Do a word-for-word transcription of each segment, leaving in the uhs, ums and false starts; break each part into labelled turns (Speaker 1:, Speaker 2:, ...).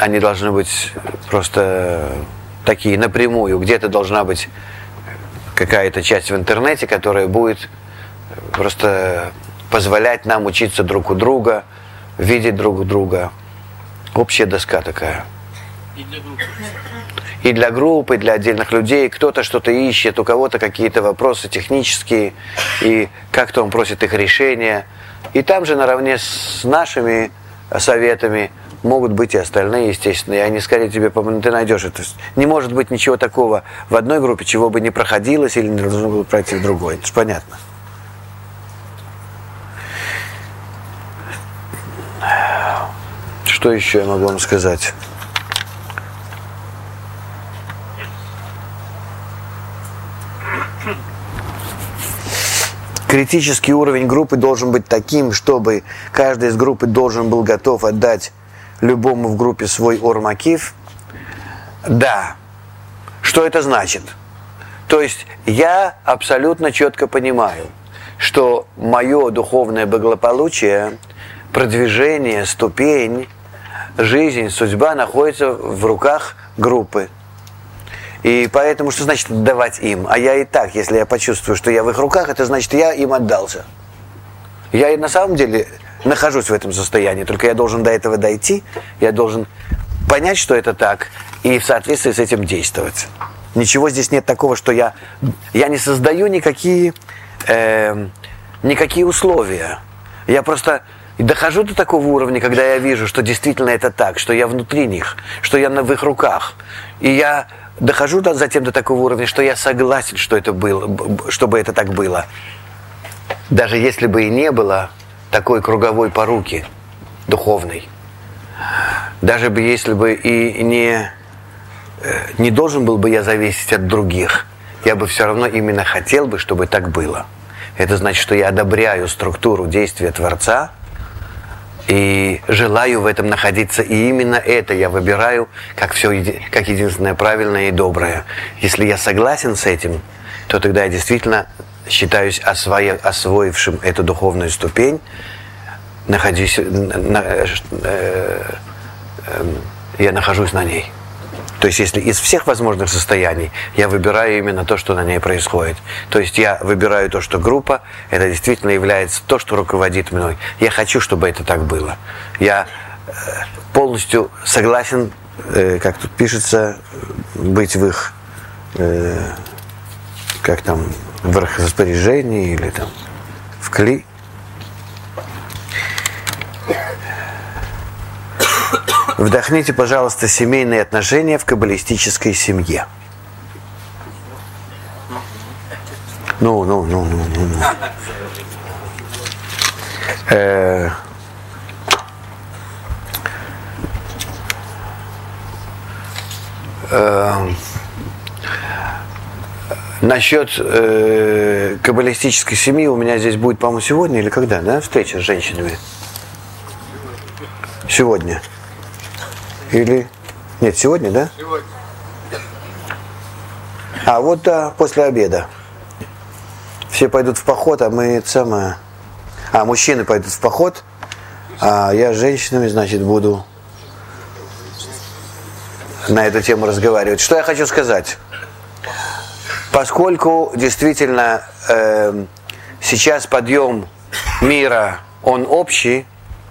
Speaker 1: они должны быть просто такие напрямую. Где-то должна быть какая-то часть в интернете, которая будет просто позволять нам учиться друг у друга, видеть друг друга. Общая доска такая.
Speaker 2: И для группы.
Speaker 1: И для группы, и для отдельных людей. Кто-то что-то ищет, у кого-то какие-то вопросы технические, и как-то он просит их решения. И там же наравне с нашими советами могут быть и остальные, естественно. И они скорее тебе помогут, ты найдешь это. Не может быть ничего такого в одной группе, чего бы не проходилось или не должно было пройти в другой. Это же понятно. Что еще я могу вам сказать? Критический уровень группы должен быть таким, чтобы каждый из группы должен был готов отдать любому в группе свой ор-макиф. Да. Что это значит? То есть я абсолютно четко понимаю, что мое духовное благополучие, продвижение, ступень, жизнь, судьба находится в руках группы. И поэтому, что значит отдавать им? А я и так, если я почувствую, что я в их руках, это значит, я им отдался. Я и на самом деле нахожусь в этом состоянии, только я должен до этого дойти, я должен понять, что это так, и в соответствии с этим действовать. Ничего здесь нет такого, что я, я не создаю никакие, э, никакие условия. Я просто дохожу до такого уровня, когда я вижу, что действительно это так, что я внутри них, что я в их руках. И я дохожу до, затем до такого уровня, что я согласен, что это было, чтобы это так было. Даже если бы и не было такой круговой поруки духовной. Даже бы если бы и не, не должен был бы я зависеть от других, я бы все равно именно хотел бы, чтобы так было. Это значит, что я одобряю структуру действия Творца и желаю в этом находиться. И именно это я выбираю как все, как единственное правильное и доброе. Если я согласен с этим, то тогда я действительно считаюсь освоив, освоившим эту духовную ступень, находюсь, на, э, э, э, я нахожусь на ней. То есть, если из всех возможных состояний я выбираю именно то, что на ней происходит. То есть, я выбираю то, что группа, это действительно является то, что руководит мной. Я хочу, чтобы это так было. Я э, полностью согласен, э, как тут пишется, быть в их, э, как там, в их распоряжении или там в кли. Вдохните, пожалуйста, семейные отношения в каббалистической семье. Ну, ну, ну, ну, ну. Э, э, насчет э, каббалистической семьи у меня здесь будет, по-моему, сегодня или когда, да, встреча с женщинами? Сегодня. Или... Нет, сегодня, да?
Speaker 2: Сегодня.
Speaker 1: А, вот да, после обеда. Все пойдут в поход, а мы это самое... А, мужчины пойдут в поход, а я с женщинами, значит, буду на эту тему разговаривать. Что я хочу сказать? Поскольку действительно э, сейчас подъем мира, он общий,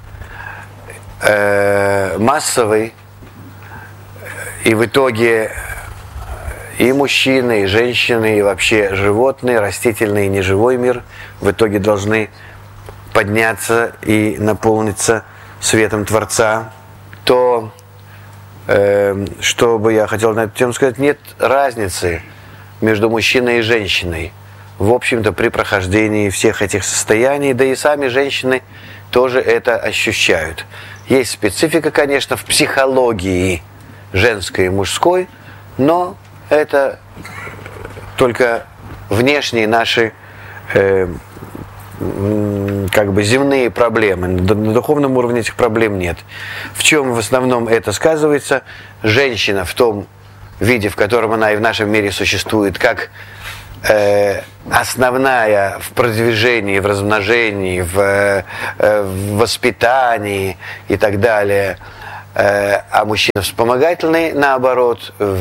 Speaker 1: э, массовый, и в итоге и мужчины, и женщины, и вообще животные, растительный и неживой мир в итоге должны подняться и наполниться светом Творца, то, э, что бы я хотел на эту тему сказать, нет разницы между мужчиной и женщиной, в общем-то, при прохождении всех этих состояний, да и сами женщины тоже это ощущают. Есть специфика, конечно, в психологии женской и мужской, но это только внешние наши э, как бы земные проблемы. На духовном уровне этих проблем нет. В чем в основном это сказывается? Женщина в том виде, в котором она и в нашем мире существует, как э, основная в продвижении, в размножении, в, э, в воспитании и так далее, а мужчина вспомогательный, наоборот, в,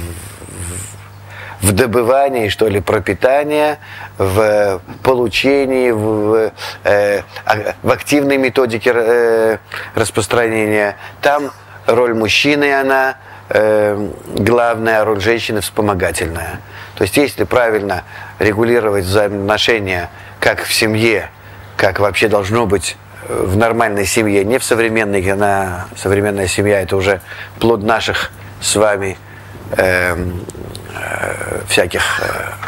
Speaker 1: в добывании, что ли, пропитания, в получении, в, в активной методике распространения. Там роль мужчины, она главная, а роль женщины вспомогательная. То есть, если правильно регулировать взаимоотношения, как в семье, как вообще должно быть в нормальной семье, не в современной, она, современная семья, это уже плод наших с вами э, э, всяких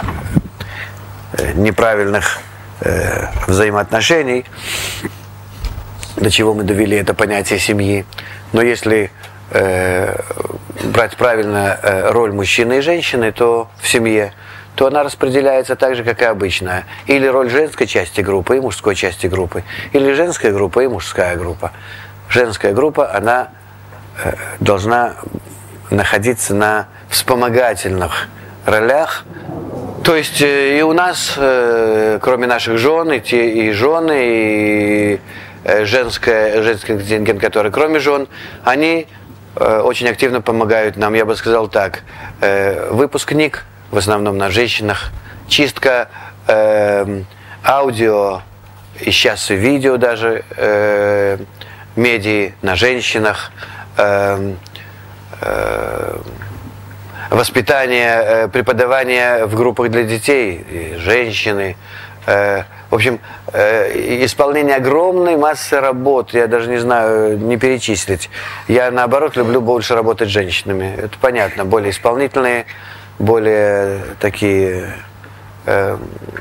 Speaker 1: э, неправильных э, взаимоотношений, до чего мы довели это понятие семьи. Но если э, брать правильно э, роль мужчины и женщины, то в семье, то она распределяется так же, как и обычная. Или роль женской части группы и мужской части группы, или женская группа и мужская группа. Женская группа, она э, должна находиться на вспомогательных ролях. То есть э, и у нас, э, кроме наших жен, и те и жены, и э, женская, женский контингент, который кроме жен, они э, очень активно помогают нам. Я бы сказал так, э, выпуск книг в основном на женщинах, чистка э, аудио и сейчас и видео даже э, медиа на женщинах, э, э, воспитание, э, преподавание в группах для детей, и женщины, э, в общем, э, исполнение огромной массы работ, я даже не знаю, не перечислить. Я наоборот люблю больше работать с женщинами, это понятно, более исполнительные, более такие э,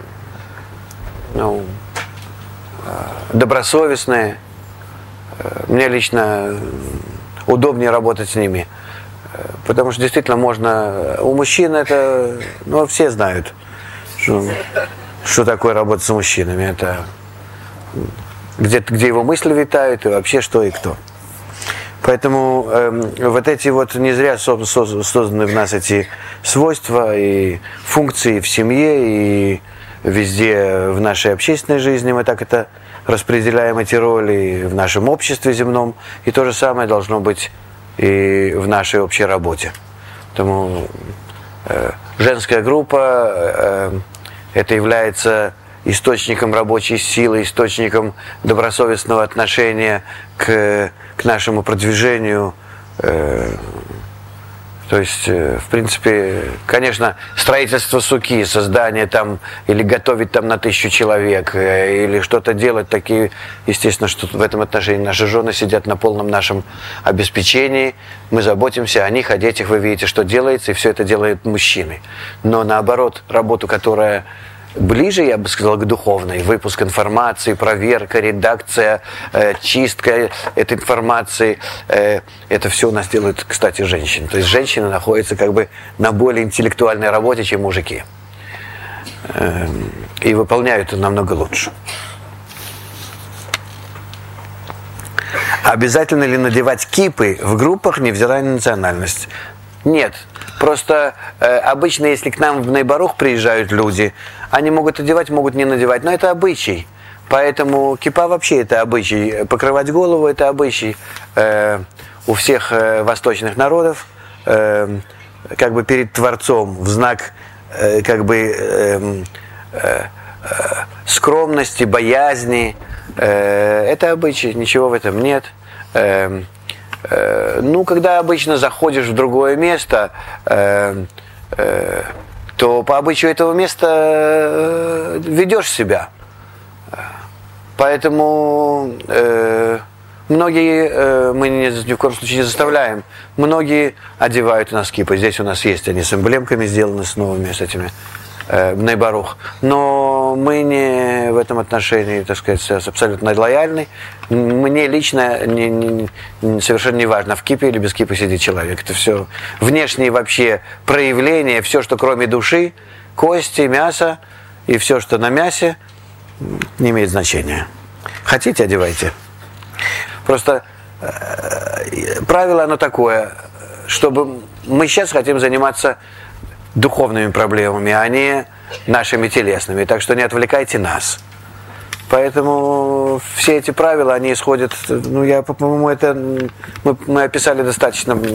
Speaker 1: ну, э, добросовестные. Мне лично удобнее работать с ними, потому что действительно можно. У мужчин это, ну, все знают, что, что такое работать с мужчинами. Это где, где его мысли витают и вообще что и кто. Поэтому э, вот эти вот не зря со, со, созданы в нас эти свойства и функции в семье и везде в нашей общественной жизни. Мы так это распределяем, эти роли в нашем обществе земном. И то же самое должно быть и в нашей общей работе. Поэтому э, женская группа э, это является источником рабочей силы, источником добросовестного отношения к, к нашему продвижению. Э, то есть, э, в принципе, конечно, строительство суки, создание там, или готовить там на тысячу человек, э, или что-то делать, такие, естественно, что в этом отношении наши жены сидят на полном нашем обеспечении, мы заботимся о них, о детях, вы видите, что делается, и все это делают мужчины. Но наоборот, работу, которая ближе, я бы сказал, к духовной, выпуск информации, проверка, редакция, э, чистка этой информации, э, это все у нас делают, кстати, женщины. То есть женщины находятся как бы на более интеллектуальной работе, чем мужики. Э, и выполняют это намного лучше. Обязательно ли надевать кипы в группах, невзирая на национальность? Нет. Просто э, обычно, если к нам в Ней-Барух приезжают люди, они могут одевать, могут не надевать, но это обычай. Поэтому кипа вообще это обычай. Покрывать голову это обычай э, у всех э, восточных народов, э, как бы перед Творцом, в знак э, как бы э, э, э, скромности, боязни. Э, это обычай, ничего в этом нет. Э, Ну, когда обычно заходишь в другое место, э, э, то по обычаю этого места э, ведешь себя. Поэтому э, многие, э, мы ни, ни в коем случае не заставляем, многие одевают у нас кипы. Здесь у нас есть они с эмблемками сделаны, с новыми, с этими, э, Ней-Барух. Но мы не в этом отношении, так сказать, абсолютно лояльны. Мне лично не, не, не, совершенно не важно, в кипе или без кипы сидит человек. Это все внешние вообще проявления, все, что кроме души, кости, мясо и все, что на мясе, не имеет значения. Хотите, одевайте. Просто э, правило оно такое, чтобы мы сейчас хотим заниматься духовными проблемами, а не нашими телесными. Так что не отвлекайте нас. Поэтому все эти правила, они исходят, ну, я, по-моему, это мы, мы описали достаточно